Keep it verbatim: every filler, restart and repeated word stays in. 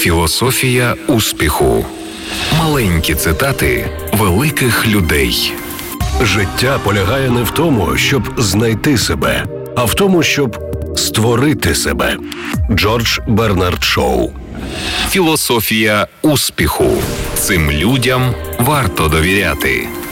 Філософія успіху. Маленькі цитати великих людей. Життя полягає не в тому, щоб знайти себе, а в тому, щоб створити себе. Джордж Бернард Шоу. Філософія успіху. Цим людям варто довіряти.